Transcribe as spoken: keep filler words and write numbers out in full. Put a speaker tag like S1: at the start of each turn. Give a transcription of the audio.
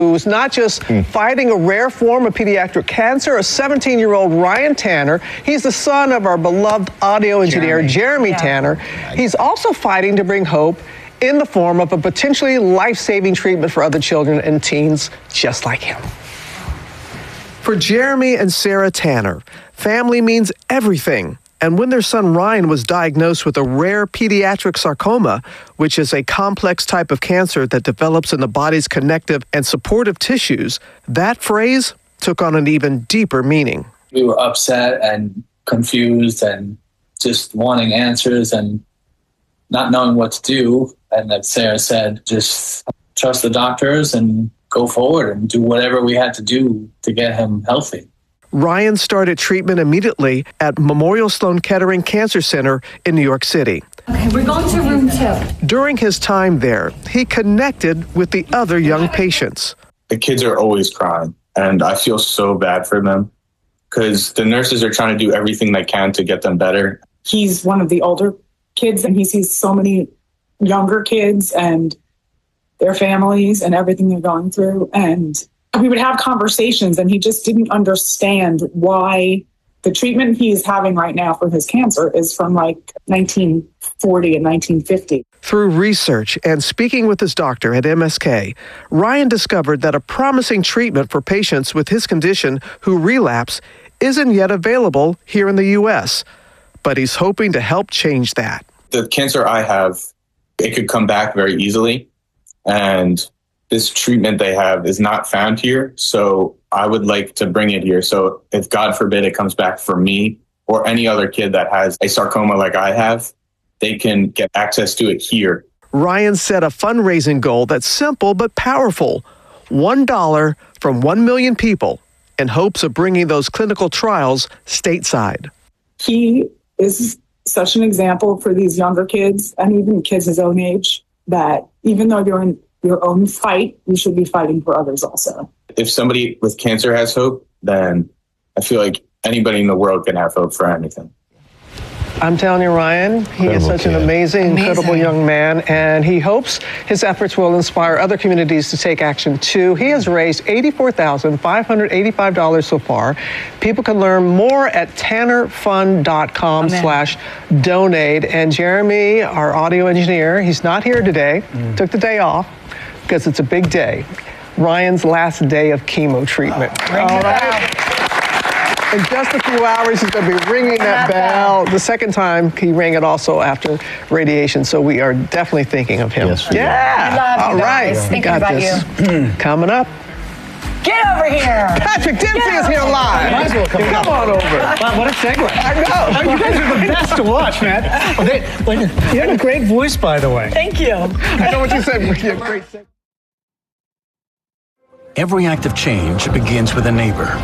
S1: Who's not just mm. fighting a rare form of pediatric cancer, a seventeen-year-old Ryan Tanner. He's the son of our beloved audio engineer, Jeremy, Jeremy yeah. Tanner. He's also fighting to bring hope in the form of a potentially life-saving treatment for other children and teens just like him. For Jeremy and Sarah Tanner, family means everything. And when their son Ryan was diagnosed with a rare pediatric sarcoma, which is a complex type of cancer that develops in the body's connective and supportive tissues, that phrase took on an even deeper meaning.
S2: We were upset and confused and just wanting answers and not knowing what to do. And that Sarah said, just trust the doctors and go forward and do whatever we had to do to get him healthy.
S1: Ryan started treatment immediately at Memorial Sloan Kettering Cancer Center in New York City.
S3: Okay, we're going to room two.
S1: During his time there, he connected with the other young patients.
S4: The kids are always crying, and I feel so bad for them because the nurses are trying to do everything they can to get them better.
S5: He's one of the older kids, and he sees so many younger kids and their families and everything they're going through, and we would have conversations, and he just didn't understand why the treatment he's having right now for his cancer is from like nineteen forty and nineteen fifty.
S1: Through research and speaking with his doctor at M S K, Ryan discovered that a promising treatment for patients with his condition who relapse isn't yet available here in the U S, but he's hoping to help change that.
S4: The cancer I have, it could come back very easily, and this treatment they have is not found here, so I would like to bring it here. So if God forbid it comes back for me or any other kid that has a sarcoma like I have, they can get access to it here.
S1: Ryan set a fundraising goal that's simple but powerful. one dollar from one million people in hopes of bringing those clinical trials stateside.
S5: He is such an example for these younger kids and even kids his own age that even though you're in your own fight, you should be fighting for others also.
S4: If somebody with cancer has hope, then I feel like anybody in the world can have hope for anything.
S1: I'm telling you, Ryan, he incredible is such kid. an amazing, amazing, incredible young man, and he hopes his efforts will inspire other communities to take action too. He has raised eighty-four thousand five hundred eighty-five dollars so far. People can learn more at tanner fund dot com slash donate. And Jeremy, our audio engineer, he's not here today, mm. took the day off because it's a big day. Ryan's last day of chemo treatment.
S3: Oh, All right.
S1: In just a few hours, he's going to be ringing that bell. The second time, he rang it also after radiation, so we are definitely thinking of him.
S4: Yes,
S1: yeah.
S3: I love
S1: All
S3: you
S1: right.
S3: guys. Thinking
S1: got
S3: about
S1: this.
S3: you.
S1: Coming up.
S3: Get over here.
S1: Patrick Dempsey is here live.
S6: Might as well come,
S1: come on over.
S6: Wow, what a segue.
S1: I know.
S6: You guys are the best to watch, man. Oh, they, you have a great voice, by the way.
S3: Thank you.
S1: I know what you said. You have great segue.
S7: Every act of change begins with a neighbor.